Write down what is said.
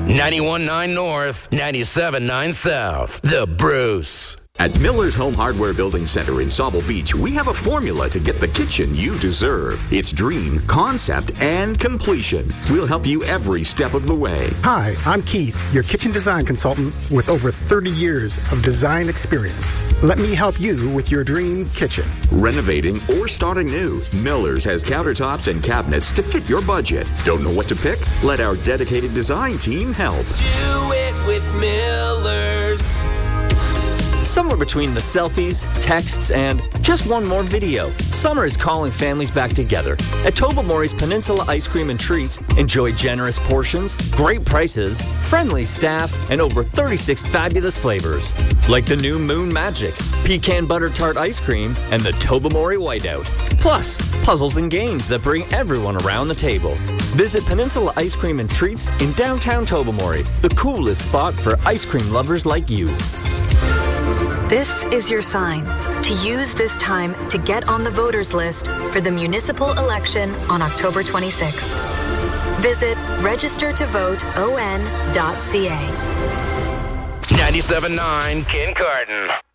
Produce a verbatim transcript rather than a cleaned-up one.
ninety-one point nine North, ninety-seven point nine South. The Bruce. At Miller's Home Hardware Building Center in Sauble Beach, we have a formula to get the kitchen you deserve. It's dream, concept, and completion. We'll help you every step of the way. Hi, I'm Keith, your kitchen design consultant with over thirty years of design experience. Let me help you with your dream kitchen. Renovating or starting new, Miller's has countertops and cabinets to fit your budget. Don't know what to pick? Let our dedicated design team help. Do it with Miller's. Somewhere between the selfies, texts, and just one more video, summer is calling families back together. At Tobermory's Peninsula Ice Cream and Treats, enjoy generous portions, great prices, friendly staff, and over thirty-six fabulous flavors. Like the new Moon Magic, Pecan Butter Tart Ice Cream, and the Tobermory Whiteout. Plus, puzzles and games that bring everyone around the table. Visit Peninsula Ice Cream and Treats in downtown Tobermory, the coolest spot for ice cream lovers like you. This is your sign to use this time to get on the voters list for the municipal election on October twenty-sixth. Visit register to vote o n dot c a. ninety-seven point nine Kincardine.